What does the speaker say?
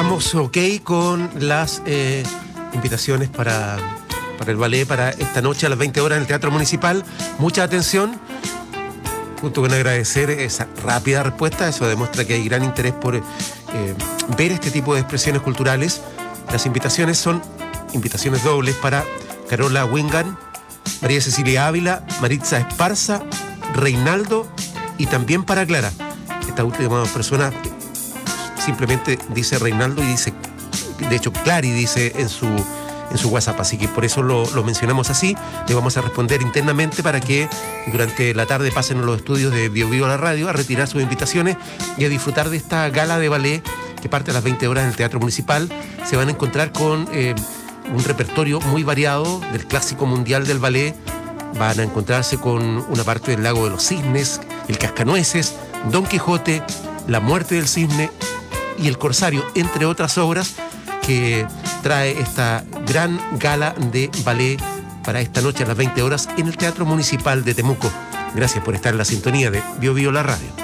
Estamos ok con las invitaciones para el ballet para esta noche a las 20 horas en el Teatro Municipal. Mucha atención, junto con agradecer esa rápida respuesta. Eso demuestra que hay gran interés por ver este tipo de expresiones culturales. Las invitaciones son invitaciones dobles para Carola Wingan, María Cecilia Ávila, Maritza Esparza, Reinaldo y también para Clara. Esta última persona simplemente dice Reinaldo y dice, de hecho Clary dice en su WhatsApp, así que por eso lo mencionamos así. Le vamos a responder internamente para que durante la tarde pasen a los estudios de Bio Bio a la radio a retirar sus invitaciones y a disfrutar de esta gala de ballet que parte a las 20 horas en el Teatro Municipal. Se van a encontrar con un repertorio muy variado del clásico mundial del ballet. Van a encontrarse con una parte del Lago de los Cisnes, El Cascanueces, Don Quijote, La Muerte del Cisne y El Corsario, entre otras obras que trae esta gran gala de ballet para esta noche a las 20 horas en el Teatro Municipal de Temuco. Gracias por estar en la sintonía de Bio Bio la radio.